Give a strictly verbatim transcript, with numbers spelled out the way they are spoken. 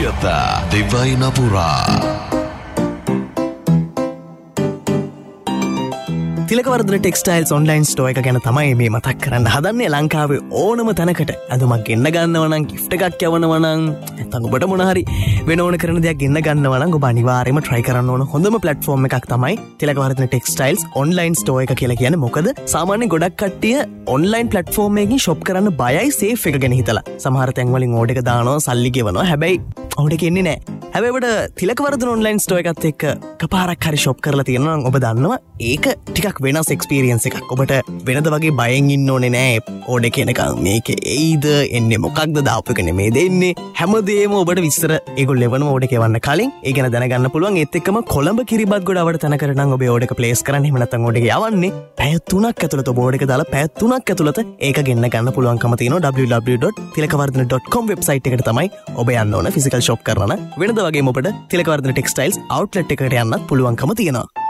Siyatha දිවයිනපුරා තිලකවර්ධන textiles online Store එක ගැන තමයි මේ මතක් කරන්න හදන්නේ. ලංකාවේ ඕනම තැනකට ඇඳුමක් ගෙන්න ගන්නවා නම්, gift එකක් යවනවා නම්, නැත්නම් ඔබට මොන හරි වෙන ඕන කරන දෙයක් ගෙන්න ගන්නවා නම් ඔබ අනිවාර්යයෙන්ම try කරන්න ඕන හොඳම platform එකක් තමයි තිලකවර්ධන ටෙක්ස්ටයිල්ස් ඔන්ලයින් ස්ටෝර් එක කියලා කියන්නේ. මොකද සාමාන්‍යයෙන් ගොඩක් කට්ටිය ඔන්ලයින් platform එකකින් shop කරන්න බයයි safe එක ගැන හිතලා. සමහර තැන් වලින් order එක දානවා, සල්ලි ගෙවනවා. හැබැයි order එක එන්නේ නැහැ. හැබැයි ඔබට තිලකවර්ධන ඔන්ලයින් ස්ටෝර් එකත් එක්ක කපාරක් හරි shop කරලා තියෙනවා නම් ඔබ දන්නවා ඒක ටිකක් වෙනස් එක්ස්පීරියන්ස් එකක්. ඔබට වෙනද වගේ බයෙන් ඉන්න ඕනේ නෑ. ඕඩර් කෙනකම් මේක එයිද එන්නේ මොකක්ද දාපු එක නෙමෙයි දෙන්නේ. හැමදේම ඔබට විස්තර ඒගොල්ලෝ එවනම ඕඩර් කෙවන්න කලින් ඒ ගැන දැනගන්න පුළුවන්. ඒත් එක්කම කොළඹ කිරිබත් ගොඩ අවඩ තැනකට නම් ඔබේ ඕඩර් එක ප්ලේස් කරන්න. එහෙම නැත්නම් ඕඩර් එක යවන්නේ පැය තුනක් ඇතුළත ඔබ ඕඩර් එක දාලා පැය තුනක් ඇතුළත ඒක ගෙන්න ගන්න පුළුවන්කම තියෙනවා. double-u double-u double-u dot tilakawardhana dot com website එකට තමයි ඔබ යන්න ඕන ෆිසිකල් shop කරන්න. වෙනද වගේම ඔබට තිලකවර්ධන ටෙක්ස්ටයිල්ස් අවුට්ලට් එකට යන්නත් පුළුවන්කම තියෙනවා.